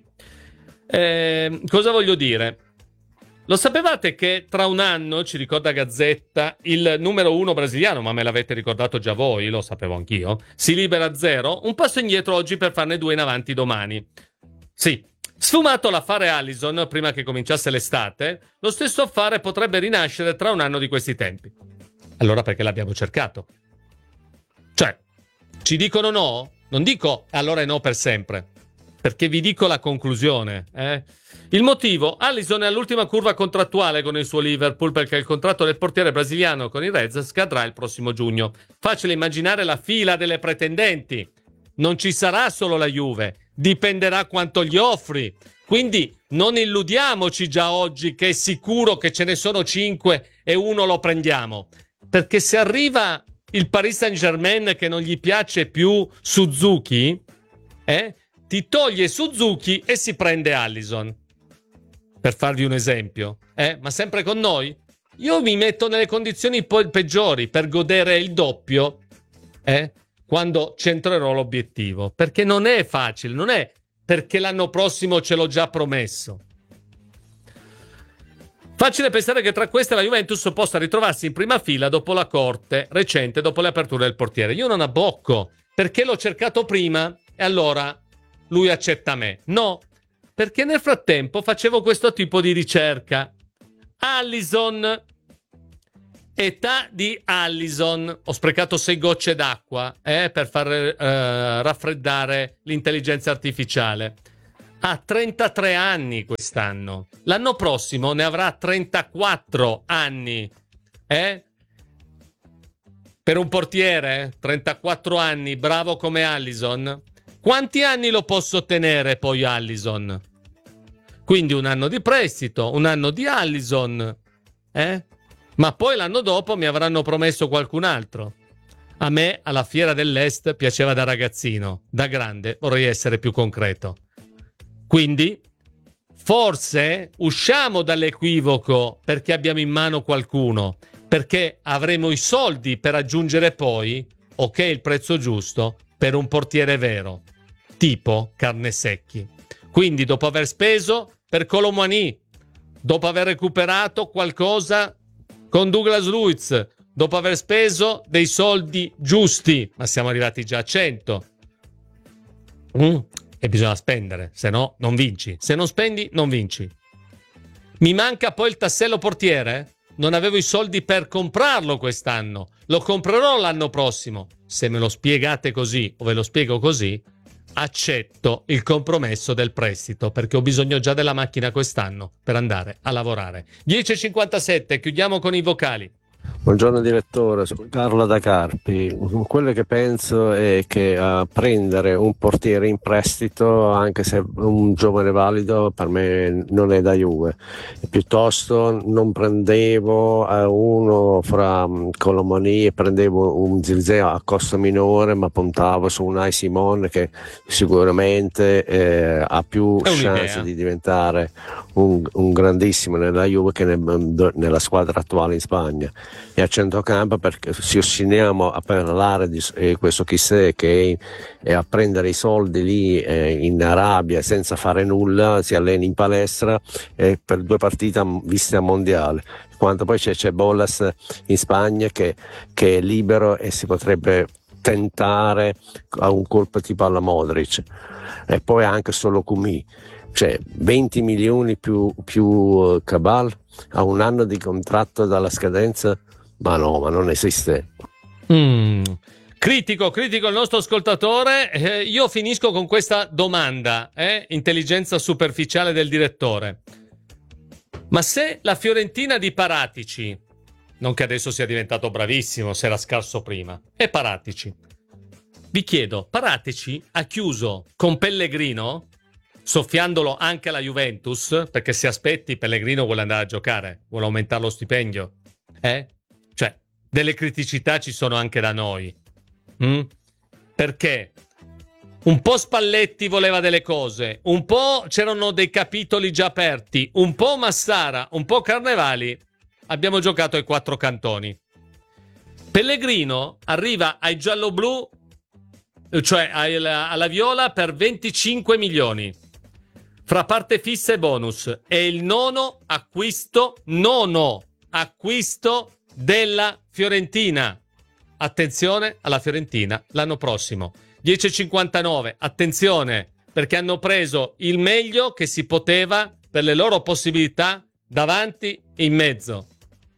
Eh, cosa voglio dire? Lo sapevate che tra un anno, ci ricorda Gazzetta, il numero uno brasiliano, ma me l'avete ricordato già voi, lo sapevo anch'io, si libera a zero, un passo indietro oggi per farne due in avanti domani. Sì, sfumato l'affare Alisson prima che cominciasse l'estate, lo stesso affare potrebbe rinascere tra un anno di questi tempi. Allora perché l'abbiamo cercato? Cioè, ci dicono no? Non dico allora è no per sempre, perché vi dico la conclusione, eh? Il motivo, Alisson è all'ultima curva contrattuale con il suo Liverpool, perché il contratto del portiere brasiliano con i Reds scadrà il prossimo giugno. Facile immaginare la fila delle pretendenti. Non ci sarà solo la Juve, dipenderà quanto gli offri. Quindi non illudiamoci già oggi che è sicuro che ce ne sono cinque e uno lo prendiamo. Perché se arriva il Paris Saint-Germain che non gli piace più Suzuki, eh, ti toglie Suzuki e si prende Alisson. Per farvi un esempio, eh? Ma sempre con noi? Io mi metto nelle condizioni po- peggiori per godere il doppio, eh? Quando centrerò l'obiettivo. Perché non è facile, non è perché l'anno prossimo ce l'ho già promesso. Facile pensare che tra queste la Juventus possa ritrovarsi in prima fila dopo la corte recente, dopo le aperture del portiere. Io non abbocco, perché l'ho cercato prima e allora lui accetta me. No, perché nel frattempo facevo questo tipo di ricerca. Allison, età di Allison. Ho sprecato sei gocce d'acqua eh, per far eh, raffreddare l'intelligenza artificiale. Ha trentatré anni quest'anno. L'anno prossimo ne avrà trentaquattro anni. Eh? Per un portiere, trentaquattro anni, bravo come Allison. Quanti anni lo posso tenere poi Allison? Quindi un anno di prestito, un anno di Allison. Eh? Ma poi l'anno dopo mi avranno promesso qualcun altro. A me, alla Fiera dell'Est, piaceva da ragazzino. Da grande vorrei essere più concreto. Quindi, forse usciamo dall'equivoco perché abbiamo in mano qualcuno, perché avremo i soldi per aggiungere poi, ok, il prezzo giusto, per un portiere vero, tipo Carnesecchi. Quindi, dopo aver speso per Colomani, dopo aver recuperato qualcosa con Douglas Luiz, dopo aver speso dei soldi giusti, ma siamo arrivati già a cento. Mm. E bisogna spendere, se no non vinci. Se non spendi, non vinci. Mi manca poi il tassello portiere? Non avevo i soldi per comprarlo quest'anno. Lo comprerò l'anno prossimo. Se me lo spiegate così, o ve lo spiego così, accetto il compromesso del prestito, perché ho bisogno già della macchina quest'anno per andare a lavorare. dieci e cinquantasette, chiudiamo con i vocali. Buongiorno direttore, sono Carlo da Carpi. Quello che penso è che uh, prendere un portiere in prestito, anche se un giovane valido, per me non è da Juve. Piuttosto non prendevo uh, uno fra um, Colomani e prendevo un Zirkzee a costo minore, ma puntavo su un Unai Simon che sicuramente eh, ha più chance di diventare un, un grandissimo nella Juve che nel, nella squadra attuale in Spagna. E a centrocampo, perché si ostiniamo a parlare di eh, questo chissà che è, è a prendere i soldi lì eh, in Arabia senza fare nulla, si allena in palestra eh, per due partite viste a mondiale, quando poi c'è, c'è Bolas in Spagna che, che è libero e si potrebbe tentare a un colpo tipo alla Modric, e poi anche solo Cumì, cioè venti milioni più, più uh, Cabal a un anno di contratto dalla scadenza. Ma no, ma non esiste. Mm. Critico, critico il nostro ascoltatore. Eh, io finisco con questa domanda, eh? Intelligenza superficiale del direttore. Ma se la Fiorentina di Paratici, non che adesso sia diventato bravissimo, se era scarso prima, è Paratici. Vi chiedo, Paratici ha chiuso con Pellegrino, soffiandolo anche alla Juventus, perché se aspetti Pellegrino vuole andare a giocare, vuole aumentare lo stipendio, eh? Cioè, delle criticità ci sono anche da noi. Mm? Perché un po' Spalletti voleva delle cose, un po' c'erano dei capitoli già aperti, un po' Massara, un po' Carnevali. Abbiamo giocato ai quattro cantoni. Pellegrino arriva ai gialloblu, cioè alla, alla viola, per venticinque milioni. Fra parte fissa e bonus. È il nono acquisto, nono acquisto della Fiorentina. Attenzione alla Fiorentina l'anno prossimo. dieci e cinquantanove, attenzione, perché hanno preso il meglio che si poteva per le loro possibilità davanti e in mezzo.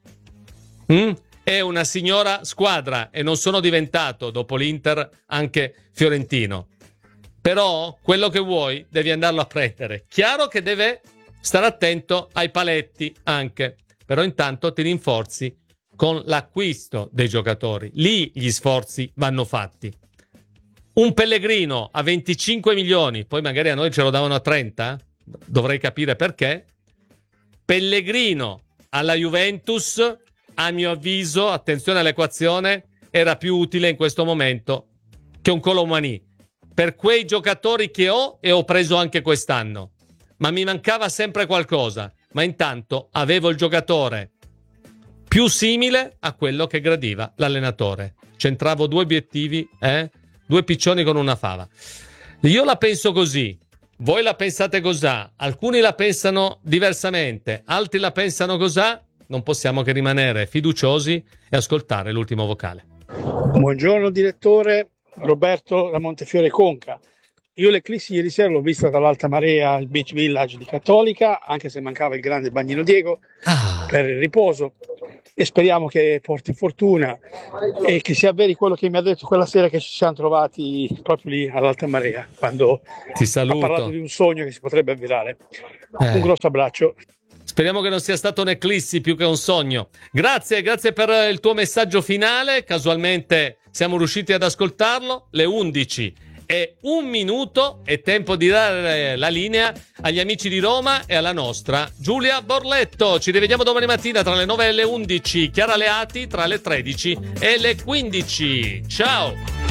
Mm? È una signora squadra e non sono diventato dopo l'Inter anche fiorentino. Però quello che vuoi devi andarlo a prendere. Chiaro che deve stare attento ai paletti anche, però intanto ti rinforzi con l'acquisto dei giocatori. Lì gli sforzi vanno fatti. Un Pellegrino a venticinque milioni, poi magari a noi ce lo davano a trenta, dovrei capire perché. Pellegrino alla Juventus, a mio avviso, attenzione all'equazione, era più utile in questo momento che un Colomani. Per quei giocatori che ho e ho preso anche quest'anno. Ma mi mancava sempre qualcosa. Ma intanto avevo il giocatore più simile a quello che gradiva l'allenatore. Centravo due obiettivi, eh? Due piccioni con una fava. Io la penso così, voi la pensate così, alcuni la pensano diversamente, altri la pensano così. Non possiamo che rimanere fiduciosi e ascoltare l'ultimo vocale. Buongiorno direttore, Roberto da Montefiore Conca. Io l'eclissi ieri sera l'ho vista dall'Alta Marea al Beach Village di Cattolica, anche se mancava il grande bagnino Diego Ah, per il riposo, e speriamo che porti fortuna e che sia vero quello che mi ha detto quella sera, che ci siamo trovati proprio lì all'Alta Marea, quando ti ha parlato saluto. di un sogno che si potrebbe avverare. Eh. Un grosso abbraccio. Speriamo che non sia stato un'eclissi più che un sogno. Grazie, grazie per il tuo messaggio finale. Casualmente siamo riusciti ad ascoltarlo. Le undici e un minuto, è tempo di dare la linea agli amici di Roma e alla nostra Giulia Borletto. Ci rivediamo domani mattina tra le nove e le undici. Chiara Leati tra le tredici e le quindici. Ciao!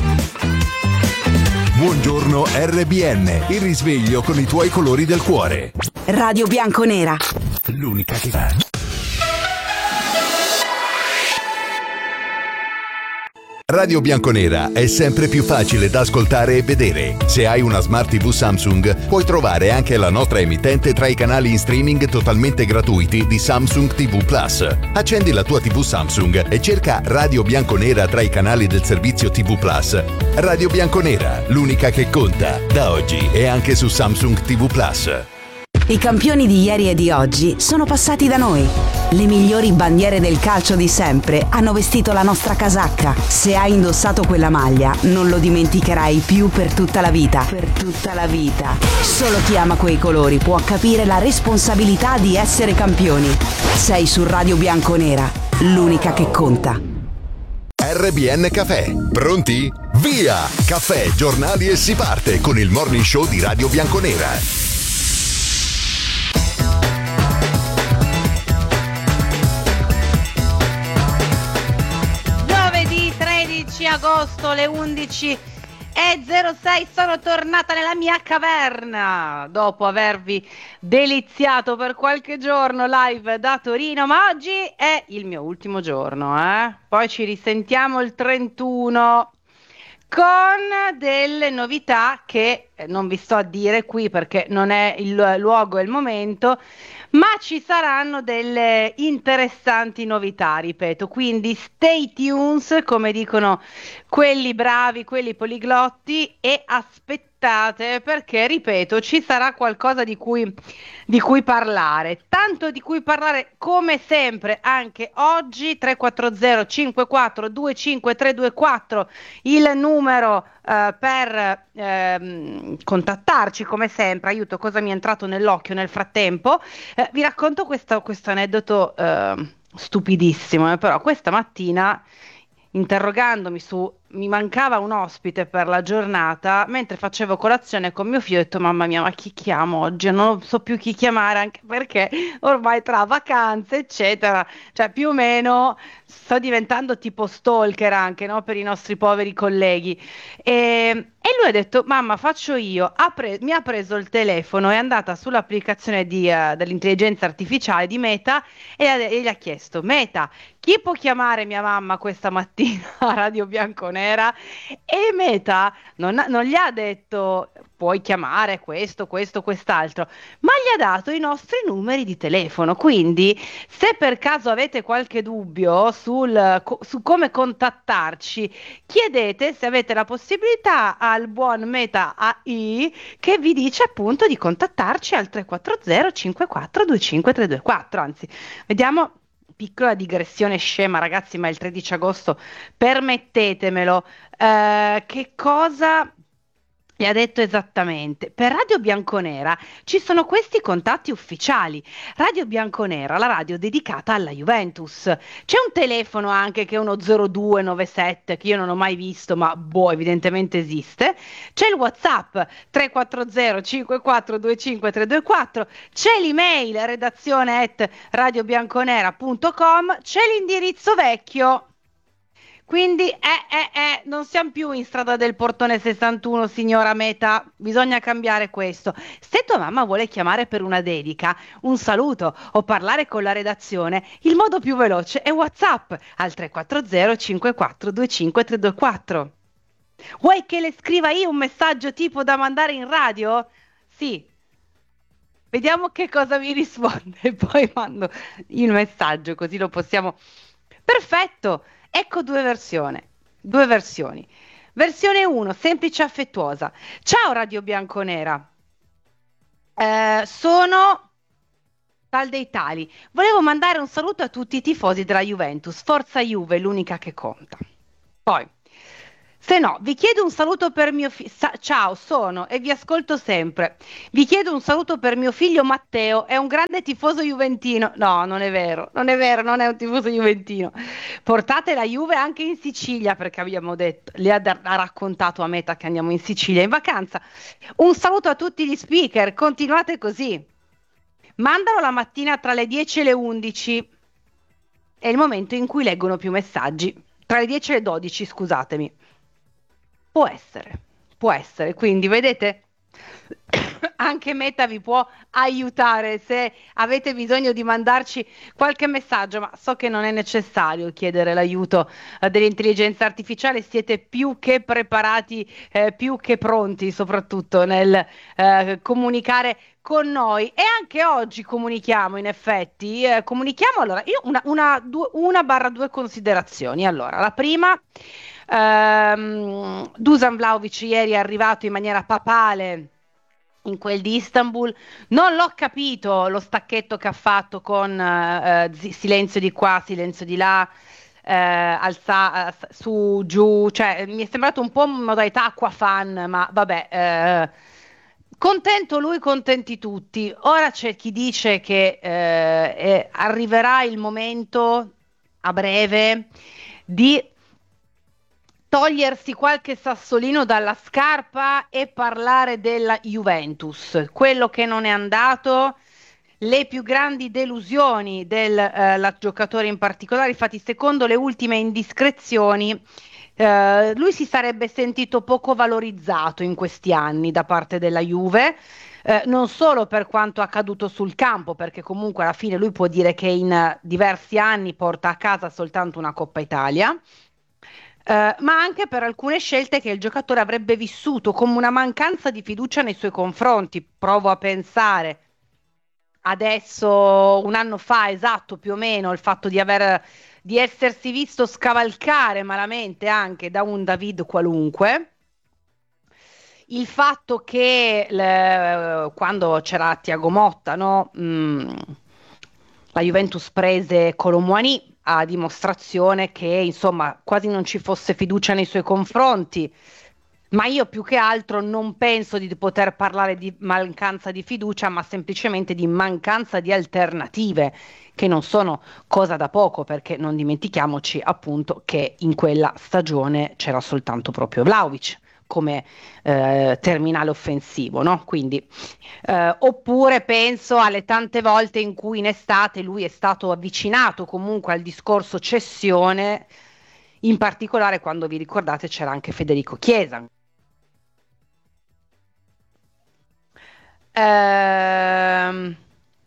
Buongiorno R B N, il risveglio con i tuoi colori del cuore. Radio Bianconera. L'unica che va. Radio Bianconera è sempre più facile da ascoltare e vedere. Se hai una Smart tivù Samsung, puoi trovare anche la nostra emittente tra i canali in streaming totalmente gratuiti di Samsung tivù Plus. Accendi la tua tivù Samsung e cerca Radio Bianconera tra i canali del servizio tivù Plus. Radio Bianconera, l'unica che conta, da oggi e anche su Samsung tivù Plus. I campioni di ieri e di oggi sono passati da noi. Le migliori bandiere del calcio di sempre hanno vestito la nostra casacca. Se hai indossato quella maglia, non lo dimenticherai più per tutta la vita. Per tutta la vita. Solo chi ama quei colori può capire la responsabilità di essere campioni. Sei su Radio Bianconera, l'unica che conta. R B N Caffè. Pronti? Via! Caffè, giornali e si parte con il morning show di Radio Bianconera. tredici agosto, le undici e zero sei, sono tornata nella mia caverna dopo avervi deliziato per qualche giorno live da Torino, ma oggi è il mio ultimo giorno, eh? Poi ci risentiamo il trentuno con delle novità che non vi sto a dire qui perché non è il luogo e il momento, ma ci saranno delle interessanti novità, ripeto, quindi stay tuned, come dicono quelli bravi, quelli poliglotti, e aspettate perché, ripeto, ci sarà qualcosa di cui, di cui parlare, tanto di cui parlare come sempre anche oggi. Tre quattro zero cinque quattro due cinque tre due quattro il numero uh, per ehm, contattarci, come sempre. Aiuto, cosa mi è entrato nell'occhio nel frattempo? Eh, vi racconto questo, questo aneddoto eh, stupidissimo, eh, però questa mattina, interrogandomi su, mi mancava un ospite per la giornata, mentre facevo colazione con mio figlio ho detto: mamma mia, ma chi chiamo oggi? Non so più chi chiamare, anche perché ormai tra vacanze eccetera, cioè più o meno sto diventando tipo stalker anche, no? Per i nostri poveri colleghi. E, e lui ha detto: mamma, faccio io. Ha pre- mi ha preso il telefono, è andata sull'applicazione di, uh, dell'intelligenza artificiale di Meta e, ha- e gli ha chiesto: Meta, chi può chiamare mia mamma questa mattina a Radio Bianconera? E Meta non, ha- non gli ha detto puoi chiamare questo, questo, quest'altro, ma gli ha dato i nostri numeri di telefono. Quindi se per caso avete qualche dubbio sul, co- su come contattarci, chiedete se avete la possibilità al buon Meta A I, che vi dice appunto di contattarci al tre quattro zero cinque quattro due cinque tre due quattro. Anzi, vediamo. Piccola digressione scema, ragazzi, ma il tredici agosto, permettetemelo, eh, che cosa gli ha detto esattamente? Per Radio Bianconera ci sono questi contatti ufficiali. Radio Bianconera, la radio dedicata alla Juventus. C'è un telefono anche che è uno zero due nove sette che io non ho mai visto, ma boh, evidentemente esiste. C'è il WhatsApp tre quattro zero cinque quattro due cinque tre due quattro. C'è l'email redazione at radiobianconera punto com. C'è l'indirizzo vecchio. Quindi eh, eh, eh, non siamo più in strada del portone sessantuno, signora Meta, bisogna cambiare questo. Se tua mamma vuole chiamare per una dedica, un saluto o parlare con la redazione, il modo più veloce è WhatsApp al tre quattro zero cinque quattro due cinque tre due quattro. Vuoi che le scriva io un messaggio tipo da mandare in radio? Sì. Vediamo che cosa mi risponde, poi mando il messaggio così lo possiamo... Perfetto! Ecco due versioni, due versioni. Versione uno, semplice e affettuosa. Ciao Radio Bianconera. Eh, sono tal dei tali. Volevo mandare un saluto a tutti i tifosi della Juventus. Forza Juve, l'unica che conta. Poi, se no, vi chiedo un saluto per mio figlio. Sa- Ciao, sono e vi ascolto sempre. Vi chiedo un saluto per mio figlio Matteo, è un grande tifoso juventino. No, non è vero, non è vero, non è un tifoso juventino. Portate la Juve anche in Sicilia, perché abbiamo detto, le ha, da- ha raccontato a Meta che andiamo in Sicilia in vacanza. Un saluto a tutti gli speaker, continuate così. Mandalo la mattina tra le dieci e le undici. È il momento in cui leggono più messaggi. Tra le dieci e le dodici, scusatemi. Può essere, può essere, quindi vedete, anche Meta vi può aiutare se avete bisogno di mandarci qualche messaggio, ma so che non è necessario chiedere l'aiuto eh, dell'intelligenza artificiale, siete più che preparati, eh, più che pronti soprattutto nel eh, comunicare con noi. E anche oggi comunichiamo, in effetti, eh, comunichiamo, allora, io una, una, due, una barra due considerazioni. Allora, la prima... Um, Dusan Vlahovic ieri è arrivato in maniera papale in quel di Istanbul, non l'ho capito lo stacchetto che ha fatto con uh, zi- silenzio di qua, silenzio di là, uh, alza, uh, su, giù, cioè mi è sembrato un po' modalità Aquafan, ma vabbè, uh, contento lui, contenti tutti. Ora c'è chi dice che uh, eh, arriverà il momento a breve di togliersi qualche sassolino dalla scarpa e parlare della Juventus, quello che non è andato, le più grandi delusioni del eh, la giocatore in particolare. Infatti, secondo le ultime indiscrezioni, eh, lui si sarebbe sentito poco valorizzato in questi anni da parte della Juve. Eh, non solo per quanto accaduto sul campo, perché comunque alla fine lui può dire che in uh, diversi anni porta a casa soltanto una Coppa Italia, Uh, ma anche per alcune scelte che il giocatore avrebbe vissuto come una mancanza di fiducia nei suoi confronti. Provo a pensare adesso, un anno fa, esatto, più o meno, il fatto di aver di essersi visto scavalcare malamente anche da un David qualunque, il fatto che le, quando c'era Thiago Motta, no, mh, la Juventus prese Kolo Muani a dimostrazione che insomma quasi non ci fosse fiducia nei suoi confronti, ma io più che altro non penso di poter parlare di mancanza di fiducia, ma semplicemente di mancanza di alternative, che non sono cosa da poco, perché non dimentichiamoci appunto che in quella stagione c'era soltanto proprio Vlahovic come eh, terminale offensivo, no? Quindi eh, oppure penso alle tante volte in cui in estate lui è stato avvicinato comunque al discorso cessione, in particolare quando vi ricordate c'era anche Federico Chiesa. Ehm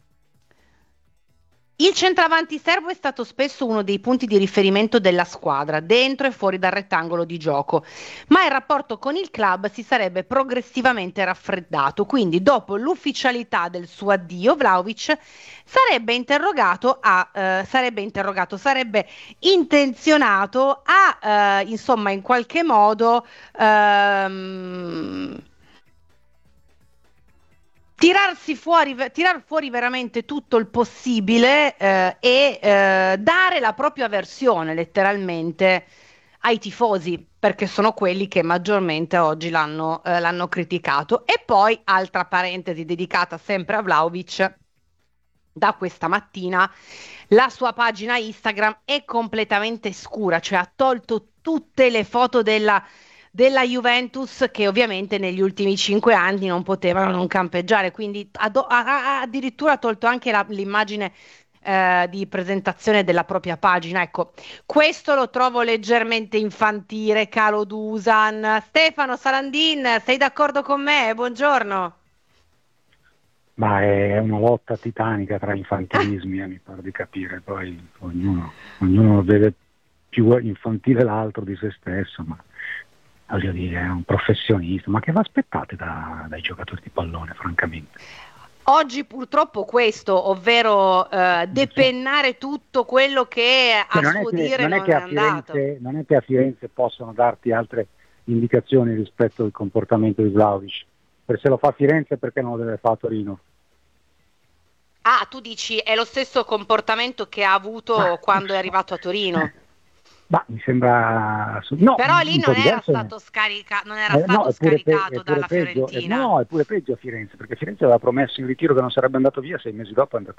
Il centravanti serbo è stato spesso uno dei punti di riferimento della squadra, dentro e fuori dal rettangolo di gioco, ma il rapporto con il club si sarebbe progressivamente raffreddato, quindi dopo l'ufficialità del suo addio Vlahovic sarebbe interrogato, a, eh, sarebbe, interrogato sarebbe intenzionato a, eh, insomma, in qualche modo... Ehm, tirarsi fuori, tirar fuori veramente tutto il possibile eh, e eh, dare la propria versione letteralmente ai tifosi, perché sono quelli che maggiormente oggi l'hanno, eh, l'hanno criticato. E poi, altra parentesi dedicata sempre a Vlahovic, da questa mattina la sua pagina Instagram è completamente scura, cioè ha tolto tutte le foto della della Juventus, che ovviamente negli ultimi cinque anni non potevano non campeggiare, quindi ha, ha addirittura tolto anche la, l'immagine eh, di presentazione della propria pagina. Ecco, questo lo trovo leggermente infantile, caro Dusan. Stefano Salandin, sei d'accordo con me? Buongiorno. Ma è una lotta titanica tra infantilismi, eh, mi pare di capire, poi ognuno, ognuno vede più infantile l'altro di se stesso, ma voglio dire, è un professionista, ma che vi aspettate da, dai giocatori di pallone, francamente? Oggi purtroppo questo, ovvero eh, depennare tutto quello che a cioè, suo che, dire non è non che è a andato. Firenze, non è che a Firenze possono darti altre indicazioni rispetto al comportamento di Vlahovic. Per se lo fa a Firenze, perché non lo deve fare a Torino? Ah, tu dici è lo stesso comportamento che ha avuto Ma- quando è arrivato a Torino? Ma mi sembra... No, Però lì un po' non era diverso, stato scaricato, non era Eh, stato no, è pure, pe- scaricato è pure dalla peggio, eh, Fiorentina. no, è pure peggio a Firenze, perché Firenze aveva promesso in ritiro che non sarebbe andato via, sei mesi dopo è andato